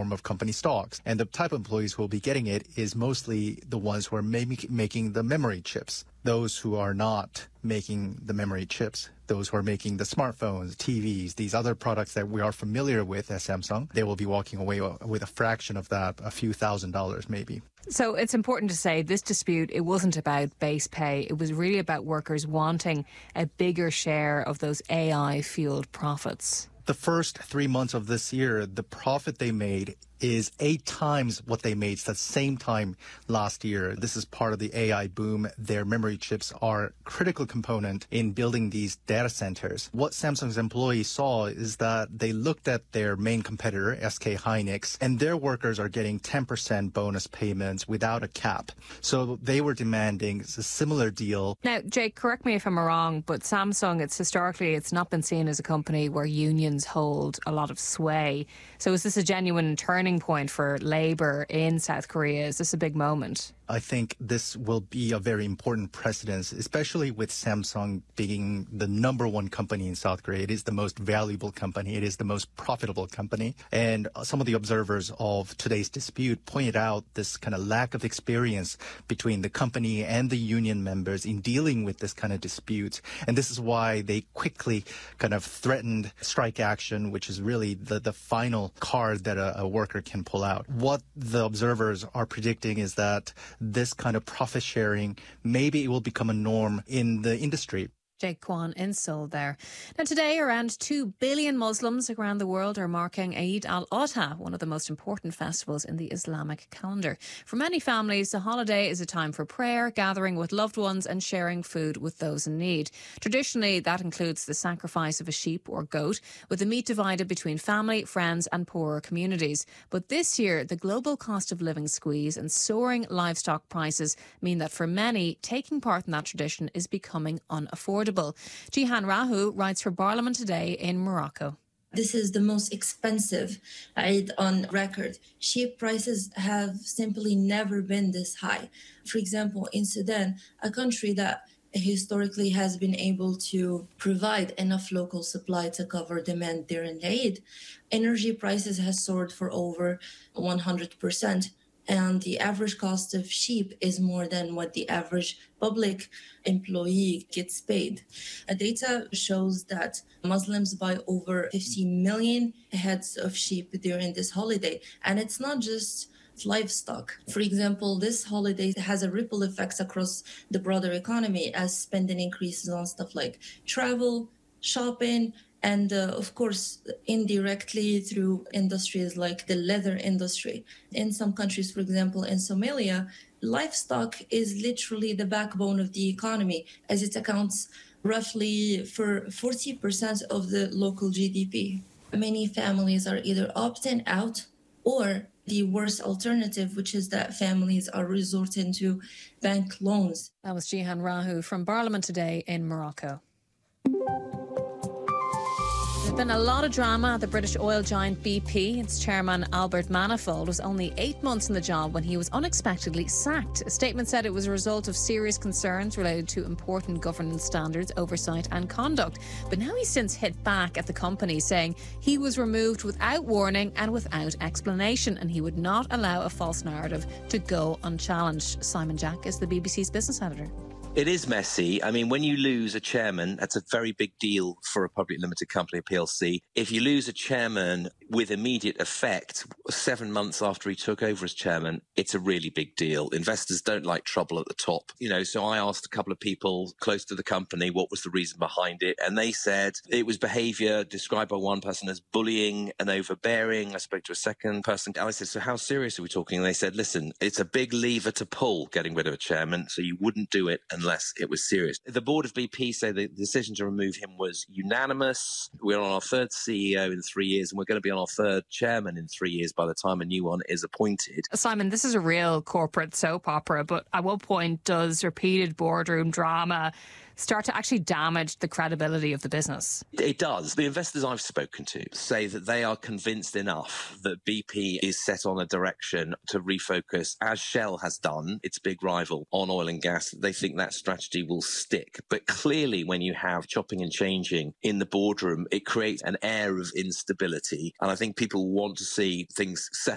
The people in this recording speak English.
form of company stocks. And the type of employees who will be getting it is mostly the ones who are making the memory chips. Those who are not making the memory chips, those who are making the smartphones, TVs, these other products that we are familiar with as Samsung, they will be walking away with a fraction of that, a few $1,000s maybe. So it's important to say this dispute, it wasn't about base pay. It was really about workers wanting a bigger share of those AI-fueled profits. The first 3 months of this year, the profit they made is 8 times what they made the same time last year. This is part of the AI boom. Their memory chips are a critical component in building these data centers. What Samsung's employees saw is that they looked at their main competitor, SK Hynix, and their workers are getting 10% bonus payments without a cap. So they were demanding a similar deal. Now, Jake, correct me if I'm wrong, but Samsung, it's not been seen as a company where unions hold a lot of sway. So is this a genuine turning point for labour in South Korea? Is this a big moment? I think this will be a very important precedent, especially with Samsung being the number one company in South Korea. It is the most valuable company. It is the most profitable company. And some of the observers of today's dispute pointed out this kind of lack of experience between the company and the union members in dealing with this kind of dispute. And this is why they quickly kind of threatened strike action, which is really the final card that a worker can pull out. What the observers are predicting is that this kind of profit sharing, maybe it will become a norm in the industry. Jake Kwan in Seoul there. Now today, around 2 billion Muslims around the world are marking Eid al-Adha, one of the most important festivals in the Islamic calendar. For many families, the holiday is a time for prayer, gathering with loved ones and sharing food with those in need. Traditionally, that includes the sacrifice of a sheep or goat, with the meat divided between family, friends and poorer communities. But this year, the global cost of living squeeze and soaring livestock prices mean that for many, taking part in that tradition is becoming unaffordable. Jihan Rahu writes for Parliament Today in Morocco. This is the most expensive Eid on record. Sheep prices have simply never been this high. For example, in Sudan, a country that historically has been able to provide enough local supply to cover demand during Eid, energy prices has soared for over 100%. And the average cost of sheep is more than what the average public employee gets paid. Data shows that Muslims buy over 50 million heads of sheep during this holiday. And it's not just livestock. For example, this holiday has a ripple effect across the broader economy as spending increases on stuff like travel, shopping, and of course, indirectly through industries like the leather industry. In some countries, for example, in Somalia, livestock is literally the backbone of the economy, as it accounts roughly for 40% of the local GDP. Many families are either opting out or the worst alternative, which is that families are resorting to bank loans. That was Jihan Rahu from Parliament Today in Morocco. There's been a lot of drama at the British oil giant BP. Its chairman, Albert Manifold, was only 8 months in the job when he was unexpectedly sacked. A statement said it was a result of serious concerns related to important governance standards, oversight and conduct. But now he's since hit back at the company, saying he was removed without warning and without explanation, and he would not allow a false narrative to go unchallenged. Simon Jack is the BBC's business editor. It is messy. I mean, when you lose a chairman, that's a very big deal for a public limited company, a PLC. If you lose a chairman with immediate effect 7 months after he took over as chairman, it's a really big deal. Investors don't like trouble at the top. So I asked a couple of people close to the company what was the reason behind it. And they said it was behavior described by one person as bullying and overbearing. I spoke to a second person. And I said, so how serious are we talking? And they said, listen, it's a big lever to pull getting rid of a chairman. So you wouldn't do it unless it was serious. The board of BP say the decision to remove him was unanimous. We're on our third CEO in 3 years, and we're going to be on our third chairman in 3 years by the time a new one is appointed. Simon, this is a real corporate soap opera, but at what point does repeated boardroom drama start to actually damage the credibility of the business? It does. The investors I've spoken to say that they are convinced enough that BP is set on a direction to refocus, as Shell has done, its big rival, on oil and gas. They think that strategy will stick. But clearly, when you have chopping and changing in the boardroom, it creates an air of instability. And I think people want to see things